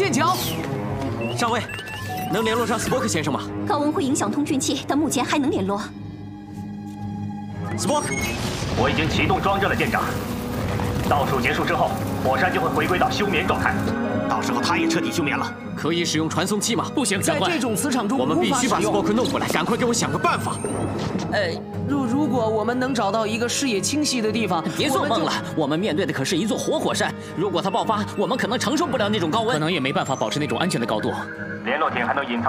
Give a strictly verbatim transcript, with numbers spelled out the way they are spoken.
剑桥。 上尉，能联络上斯波克先生吗？ 高温会影响通讯器，但目前还能联络。 斯波克， 我已经启动装置了，舰长。倒数结束之后，火山就会回归到休眠状态，到时候它也彻底休眠了。 可以使用传送器吗？ 不行，在这种磁场中， 我们必须把斯波克弄过来，赶快给我想个办法。 呃，如如果我们能找到一个视野清晰的地方， 别做梦了，我们面对的可是一座活火山，如果它爆发，我们可能承受不了那种高温，可能也没办法保持那种安全的高度。 联络艇还能隐藏。